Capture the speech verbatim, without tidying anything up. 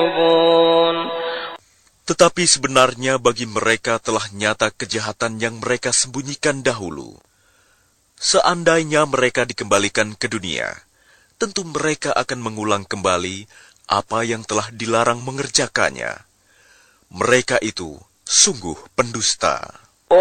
يتوبون. Tetapi sebenarnya bagi mereka telah nyata kejahatan yang mereka sembunyikan dahulu. Seandainya mereka dikembalikan ke dunia, tentu mereka akan mengulang kembali apa yang telah dilarang mengerjakannya. Mereka itu sungguh pendusta.